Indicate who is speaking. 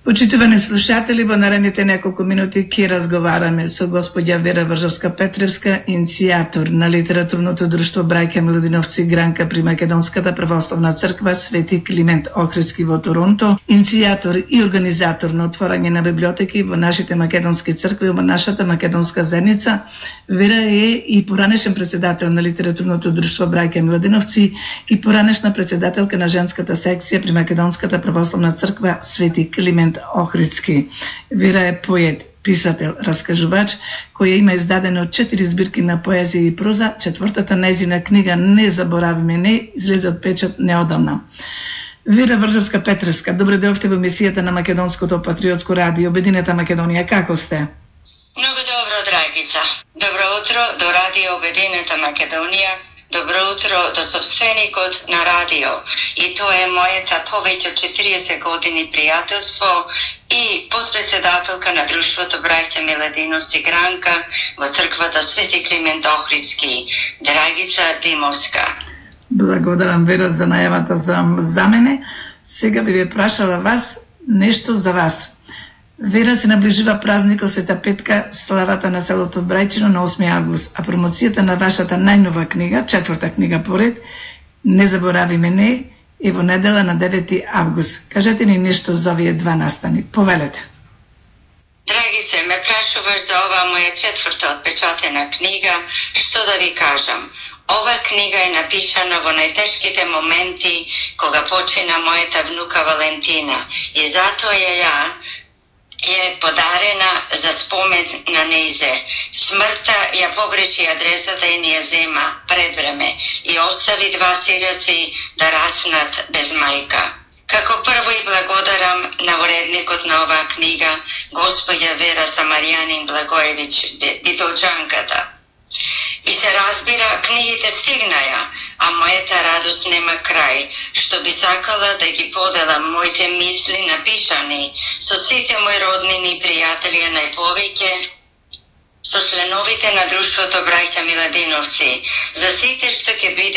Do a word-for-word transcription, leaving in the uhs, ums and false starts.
Speaker 1: Почитувани слушатели, во наредните неколку минути ќе разговараме со господја Вера Вржовска-Петревска, иницијатор на литературното друштво Браќа Милодиновци Гранка при Македонската православна црква Свети Климент Охридски во Торонто, иницијатор и организатор на отворање на библиотеки во нашите македонски цркви во нашата македонска заедница. Вера е и поранешен председател на литературното друштво Браќа Милодиновци и поранешна председателка на женската секција при Македонската православна црква Свети Климент Охридски. Вера е поет, писател, раскажувач, која има издадено четири збирки на поезија и проза. Четвртата нејзина книга "Не заборавиме не" излезе од печат неодамна. Вера Вржовска-Петревска, добре дојавте во емисијата на Македонското патриотско радио Обединета Македонија. Како сте?
Speaker 2: Многу добро, драгица. Добро утро до радио Обединета Македонија. Добро утро до собственикот на радио. И тоа е мојата повеќе од четириесет години пријателство и подпредседателка на друштвото Браќа Милодиновци Гранка во црквата Свети Климент Охридски, Драгица Димовска.
Speaker 1: Благодарам, Вера, за најавата за, за мене. Сега би ве прашала вас нешто за вас. Вера, се наближува празникот Света Петка, славата на селото Брајчино на осми август, а промоцијата на вашата најнова книга, четврта книга поред, "Не заборавиме не", е во недела на девети август. Кажете ни нешто за овие два настани. Повелете.
Speaker 2: Драги се, ме прашуваш за ова моја четврта отпечатена книга, што да ви кажам? Ова книга е напишана во најтешките моменти кога почина мојата внука Валентина и затоа ја ја е подарена за спомен на нејзе. Смртта ја погреши адресата и ни ја зема пред време и остави два сираци да раснат без мајка. Како прво и благодарам на уредникот на оваа книга, господја Вера Самарјанин Благоевиќ, битолчанката. И се разбира, книгите стигнаја, а мојата радост нема крај, што би сакала да ги поделам моите мисли напишани со сите мои роднини и пријатели, најповеќе со членовите на друштвото Браќа Милодиновци, за сите што ќе биде